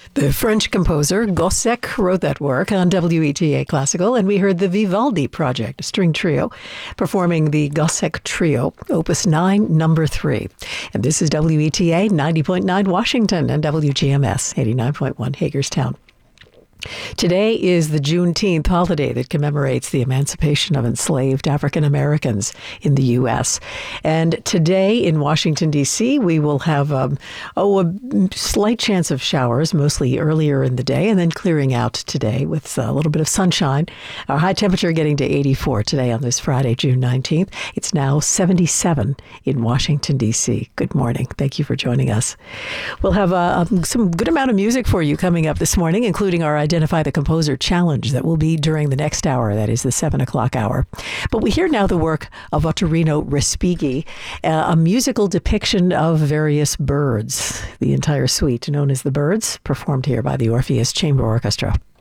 The French composer Gossec wrote that work on WETA Classical, and we heard the Vivaldi Project, a string trio, performing the Gossec Trio, Opus 9, Number 3. And this is WETA 90.9 Washington and WGMS 89.1 Hagerstown. Today is the Juneteenth holiday that commemorates the emancipation of enslaved African Americans in the U.S. And today in Washington, D.C., we will have a slight chance of showers, mostly earlier in the day, and then clearing out today with a little bit of sunshine. Our high temperature getting to 84 today on this Friday, June 19th. It's now 77 in Washington, D.C. Good morning. Thank you for joining us. We'll have some good amount of music for you coming up this morning, including our Identify the Composer Challenge that will be during the next hour. That is the 7 o'clock hour. But we hear now the work of Ottorino Respighi, a musical depiction of various birds. The entire suite, known as The Birds, performed here by the Orpheus Chamber Orchestra.